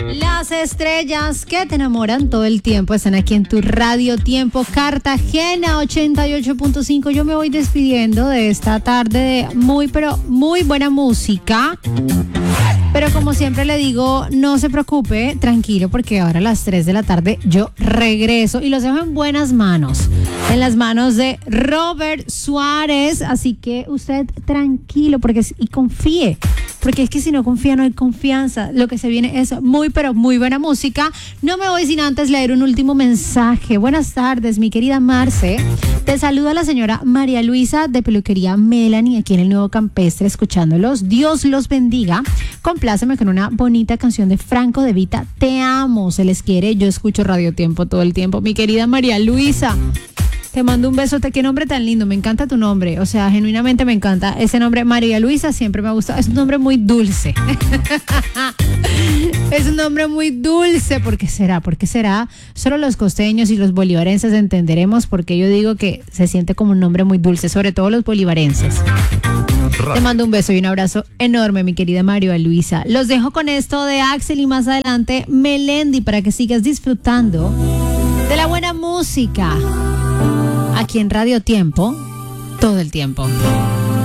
Las estrellas que te enamoran todo el tiempo están aquí en tu Radio Tiempo Cartagena 88.5. Yo me voy despidiendo de esta tarde de pero muy buena música. Pero como siempre le digo, no se preocupe, tranquilo, porque ahora a las 3 de la tarde yo regreso y los dejo en buenas manos. En las manos de Robert Suárez. Así que usted tranquilo y confíe. Porque es que si no confía, no hay confianza. Lo que se viene es pero muy buena música. No me voy sin antes leer un último mensaje. Buenas tardes, mi querida Marce. Te saluda la señora María Luisa de Peluquería Melanie, aquí en el Nuevo Campestre, escuchándolos. Dios los bendiga. Compláceme con una bonita canción de Franco De Vita. Te amo, se les quiere. Yo escucho Radio Tiempo todo el tiempo. Mi querida María Luisa, te mando un besote. Qué nombre tan lindo, me encanta tu nombre. O sea, genuinamente me encanta ese nombre. María Luisa siempre me ha gustado. Es un nombre muy dulce. Es un nombre muy dulce. ¿Por qué será? ¿Por qué será? Solo los costeños y los bolivarenses entenderemos por qué yo digo que se siente como un nombre muy dulce, sobre todo los bolivarenses. Te mando un beso y un abrazo enorme, mi querida María Luisa. Los dejo con esto de Axel y más adelante Melendi para que sigas disfrutando de la buena música aquí en Radio Tiempo todo el tiempo.